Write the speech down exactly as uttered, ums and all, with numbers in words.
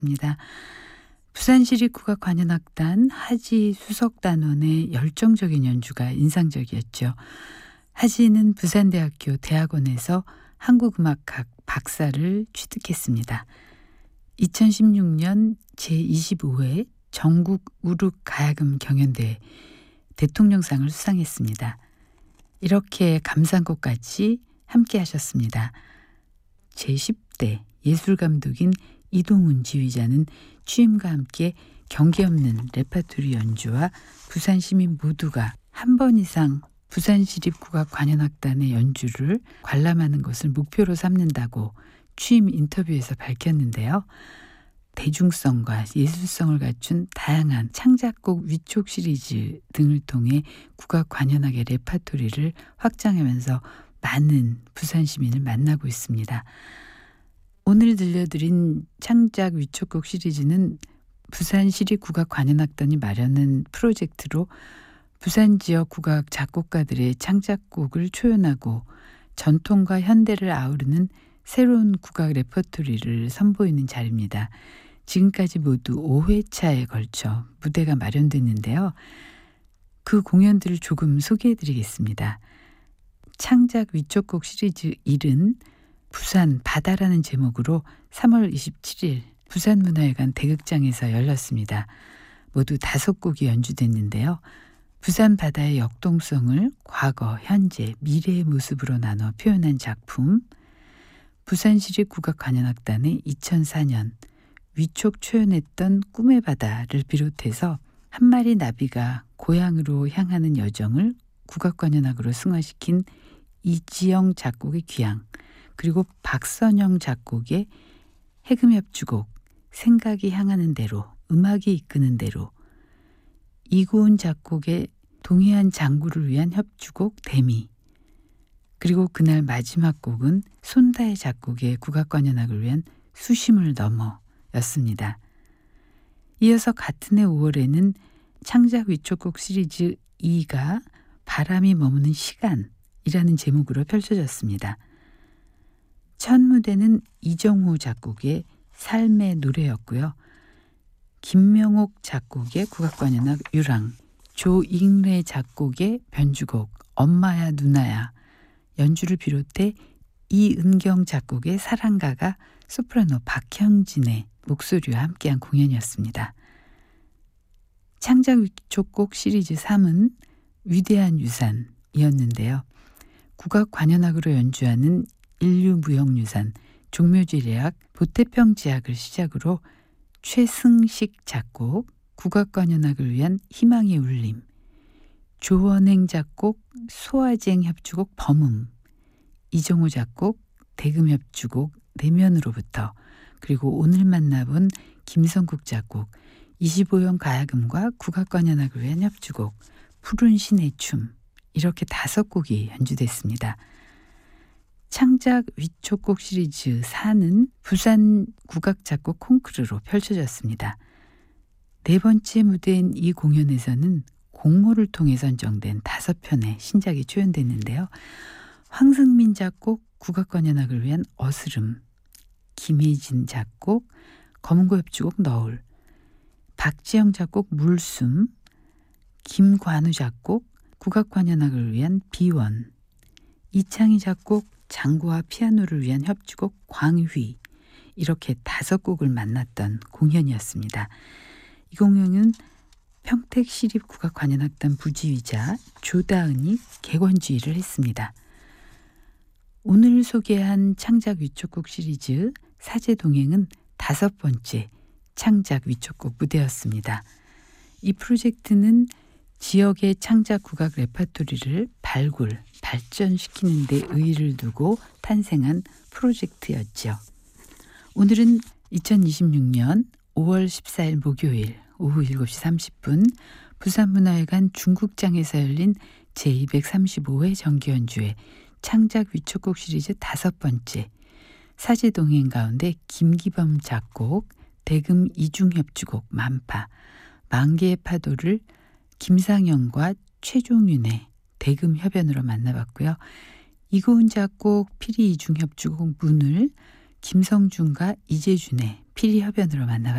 입니다. 부산시립국악관현악단 하지 수석단원의 열정적인 연주가 인상적이었죠. 하지는 부산대학교 대학원에서 한국음악학 박사를 취득했습니다. 이천십육 년 제이십오 회 전국 우륵가야금 경연대회 대통령상을 수상했습니다. 이렇게 감상곡까지 함께 하셨습니다. 제십 대 예술감독인 이동훈 지휘자는 취임과 함께 경계 없는 레파토리 연주와 부산 시민 모두가 한 번 이상 부산시립국악관현악단의 연주를 관람하는 것을 목표로 삼는다고 취임 인터뷰에서 밝혔는데요. 대중성과 예술성을 갖춘 다양한 창작곡 위촉 시리즈 등을 통해 국악관현악의 레파토리를 확장하면서 많은 부산 시민을 만나고 있습니다. 오늘 들려드린 창작 위촉곡 시리즈는 부산시립국악관현악단이 마련한 프로젝트로 부산 지역 국악 작곡가들의 창작곡을 초연하고 전통과 현대를 아우르는 새로운 국악 레퍼토리를 선보이는 자리입니다. 지금까지 모두 오 회차에 걸쳐 무대가 마련됐는데요. 그 공연들을 조금 소개해드리겠습니다. 창작 위촉곡 시리즈 일은 부산 바다라는 제목으로 삼월 이십칠일 부산문화회관 대극장에서 열렸습니다. 모두 다섯 곡이 연주됐는데요. 부산 바다의 역동성을 과거, 현재, 미래의 모습으로 나눠 표현한 작품, 부산시립국악관현악단의 이천사 년 위촉 초연했던 꿈의 바다를 비롯해서 한 마리 나비가 고향으로 향하는 여정을 국악관현악으로 승화시킨 이지영 작곡의 귀향, 그리고 박선영 작곡의 해금협주곡 생각이 향하는 대로, 음악이 이끄는 대로, 이고은 작곡의 동해안 장구를 위한 협주곡 대미, 그리고 그날 마지막 곡은 손다혜 작곡의 국악관현악을 위한 수심을 넘어 였습니다. 이어서 같은 해 오월에는 창작 위촉곡 시리즈 이가 바람이 머무는 시간이라는 제목으로 펼쳐졌습니다. 첫 무대는 이정호 작곡의 삶의 노래였고요. 김명옥 작곡의 국악관현악 유랑, 조익래 작곡의 변주곡 엄마야 누나야 연주를 비롯해 이은경 작곡의 사랑가가 소프라노 박형진의 목소리와 함께한 공연이었습니다. 창작 위촉곡 시리즈 삼은 위대한 유산이었는데요. 국악관현악으로 연주하는 인류무형유산 종묘지례악 보태평지악을 시작으로 최승식 작곡 국악관현악을 위한 희망의 울림, 조원행 작곡 소아쟁 협주곡 범음, 이정호 작곡 대금협주곡 내면으로부터, 그리고 오늘 만나본 김성국 작곡 이십오 형 가야금과 국악관현악을 위한 협주곡 푸른 신의 춤, 이렇게 다섯 곡이 연주됐습니다. 창작 위촉곡 시리즈 사는 부산 국악작곡 콩쿠르로 펼쳐졌습니다. 네 번째 무대인 이 공연에서는 공모를 통해 선정된 다섯 편의 신작이 초연됐는데요. 황승민 작곡 국악관현악을 위한 어스름, 김혜진 작곡 검은고 협주곡 너울, 박지영 작곡 물숨, 김관우 작곡 국악관현악을 위한 비원, 이창희 작곡 장구와 피아노를 위한 협주곡 광휘, 이렇게 다섯 곡을 만났던 공연이었습니다. 이 공연은 평택시립국악관현악단 부지휘자 조다은이 객원지휘를 했습니다. 오늘 소개한 창작 위촉곡 시리즈 사제동행은 다섯 번째 창작 위촉곡 무대였습니다. 이 프로젝트는 지역의 창작 국악 레파토리를 발굴, 발전시키는 데 의의를 두고 탄생한 프로젝트였죠. 오늘은 이천이십육 년 오월 십사일 목요일 오후 일곱 시 삼십 분 부산문화회관 중국장에서 열린 제이백삼십오 회 정기연주회 창작 위촉곡 시리즈 다섯 번째 사제동행 가운데 김기범 작곡 대금 이중협주곡 만파, 만개의 파도를 김상영과 최종윤의 대금 협연으로 만나봤고요. 이고은 작곡 피리 이중협주곡 문을 김성준과 이재준의 피리 협연으로 만나봤습니다.